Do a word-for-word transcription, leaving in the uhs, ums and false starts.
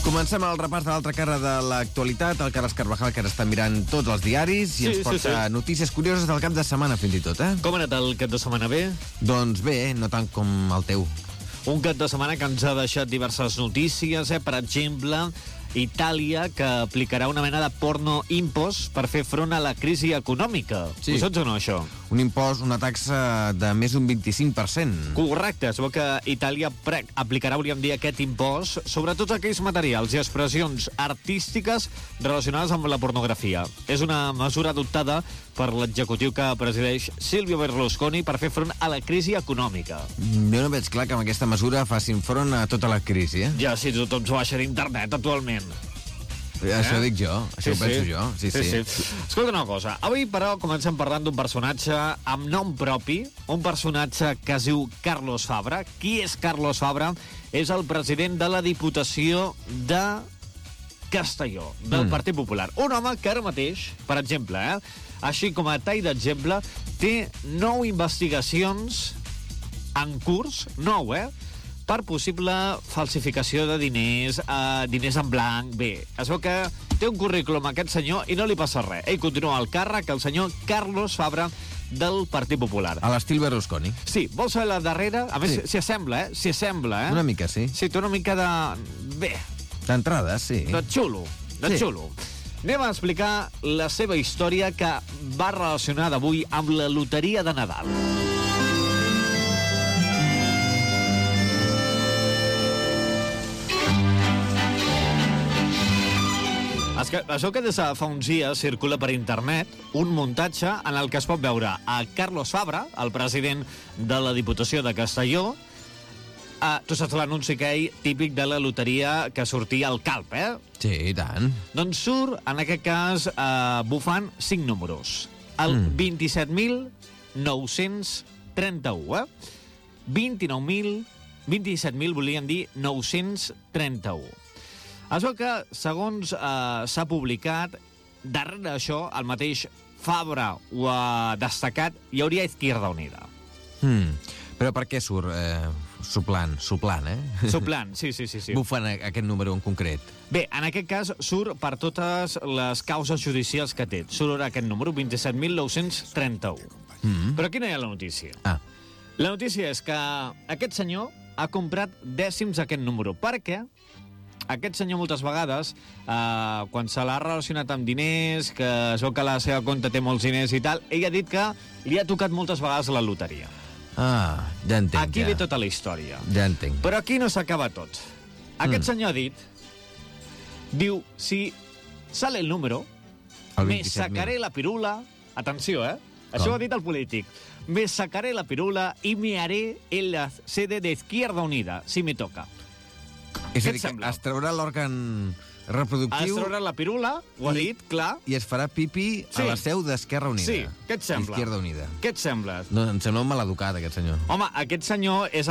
Comencem el repàs de l'altra cara de l'actualitat. El Carles Carvajal, que ara està mirant tots els diaris i Sí, ens sí, porta sí. notícies curioses del cap de setmana, fins i tot, eh? Com ha anat el cap de setmana? Bé? Doncs bé, no tant com el teu. Un cap de setmana que ens ha deixat diverses notícies, eh? Per exemple, Itàlia, que aplicarà una mena de porno impost per fer front a la crisi econòmica. Sí. Ho saps o no, això? Un impost, una taxa de més d'un vint-i-cinc per cent. Correcte, es veu que Itàlia pre- aplicarà, hauríem dir, aquest impost sobre tots aquells materials i expressions artístiques relacionades amb la pornografia. És una mesura adoptada per l'executiu que presideix Silvio Berlusconi per fer front a la crisi econòmica. Jo no veig clar que amb aquesta mesura facin front a tota la crisi, eh? Ja, si tothom s'ho baixa d'internet actualment. Això ho dic jo, això ho penso jo. Sí, sí. sí, sí. Escolta una cosa, avui però comencem parlant d'un personatge amb nom propi, un personatge que es diu Carlos Fabra. Qui és Carlos Fabra? És el president de la Diputació de Castelló, del Mm. Partit Popular. Un home que ara mateix, per exemple, eh, així com a tall d'exemple, té nou investigacions en curs, nou, eh?, per possible falsificació de diners, eh, diners en blanc. Bé, es veu que té un currículum aquest senyor i no li passa res. Ell continua al càrrec, el senyor Carlos Fabra, del Partit Popular. A l'estil Berlusconi. Sí, vols saber la darrera? A més, Sí. s'hi assembla, eh? S'hi assembla, eh? Una mica, sí. Sí, té una mica de... Bé, D'entrada, sí. de xulo, de Sí. xulo. Anem a explicar la seva història que va relacionada avui amb la loteria de Nadal. Es que, això que des de fa uns dies circula per internet un muntatge en el que es pot veure a Carlos Fabra, el president de la Diputació de Castelló. Uh, tu saps l'anunci que ell, típic de la loteria que sortia al Calp, eh? Sí, i tant. Doncs surt, en aquest cas, uh, bufant cinc números. El Mm. vint-i-set mil nou-cents trenta-u, eh? vint-i-nou mil, vint-i-set mil volien dir nou-cents trenta-u. Es veu que, segons uh, s'ha publicat, darrere d'això, el mateix Fabra ho ha destacat, hi hauria Izquierda Unida. Hmm. Però per què surt eh, soplant, soplant, eh? Soplant, sí, sí, sí. sí. Bufant a- aquest número en concret. Bé, en aquest cas surt per totes les causes judicials que té. Surt aquest número, vint-i-set mil nou-cents trenta-u. Mm. Però quina és la notícia? Ah, La notícia és que aquest senyor ha comprat dècims aquest número, perquè aquest senyor moltes vegades, eh, quan se l'ha relacionat amb diners, que es veu que la seva compte té molts diners i tal, ell ha dit que li ha tocat moltes vegades la loteria. ah ja entenc, Aquí ja. ve tota la història. Ja entenc. Però aquí no s'acaba tot. Aquest Mm. senyor ha dit, diu, si sale el número, El me vint-i-set mil. sacaré la pirula. Atenció, eh? Això Com? ho ha dit el polític. Me sacaré la pirula y me haré en la sede de Izquierda Unida, si me toca. És Què a et dir, que sembla? es traurà l'òrgan Has reproductiu treure la pirula, ho ha I- dit, clar. i es farà pipi Sí. a la seu d'Esquerra Unida. Sí, què et sembla? Izquierda Unida. Què et sembla? No, em sembla un maleducat, aquest senyor. Home, aquest senyor és